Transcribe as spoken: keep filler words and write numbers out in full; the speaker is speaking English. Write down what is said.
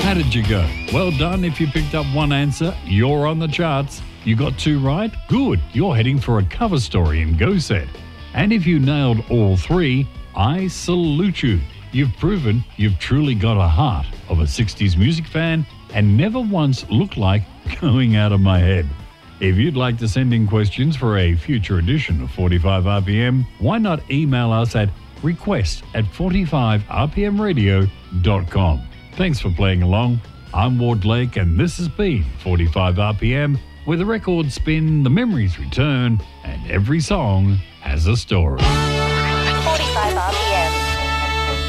How did you go? Well done if you picked up one answer. You're on the charts. You got two right? Good. You're heading for a cover story in Go Set. And if you nailed all three, I salute you. You've proven you've truly got a heart of a sixties music fan and never once looked like going out of my head. If you'd like to send in questions for a future edition of forty-five R P M, why not email us at request at forty-five r p m radio dot com. Thanks for playing along. I'm Ward Lake, and this has been forty-five R P M, where the records spin, the memories return, and every song has a story.